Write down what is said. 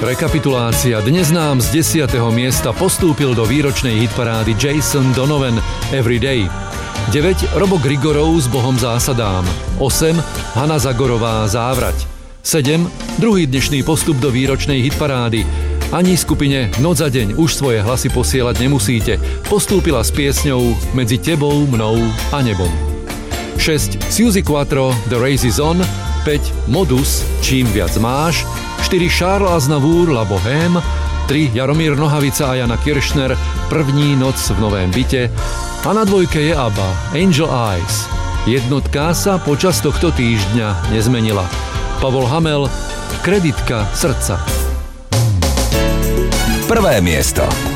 Rekapitulácia. Dnes nám z 10. miesta postúpil do výročnej hitparády Jason Donovan Everyday. 9. Robo Grigorov s Bohom zásadám. 8. Hana Zagorová Závrať. 7. Druhý dnešný postup do výročnej hitparády. Ani skupine Noc a deň už svoje hlasy posielať nemusíte. Postúpila s piesňou Medzi tebou, mnou a nebom. 6. Suzy Quattro The Race is on. 5. Modus Čím viac máš. 4. Charles Aznavour La Bohème. 3. Jaromír Nohavica a Jana Kiršner První noc v novém byte. A na dvojke je ABBA Angel Eyes. Jednotka sa počas tohto týždňa nezmenila. Pavol Hamel Kreditka srdca. Prvé miesto.